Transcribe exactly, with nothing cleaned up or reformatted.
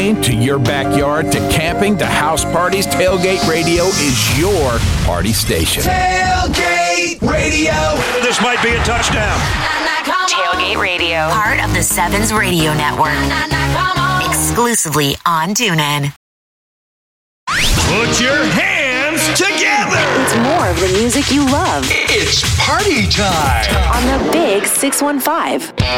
airplane to your backyard to camping to house parties, Tailgate Radio is your party station. Tailgate Radio. This might be a touchdown. Tailgate Radio, part of the Sevens Radio Network. Exclusively on TuneIn. Put your hands together. It's more of the music you love. It's party time On the Big six one five.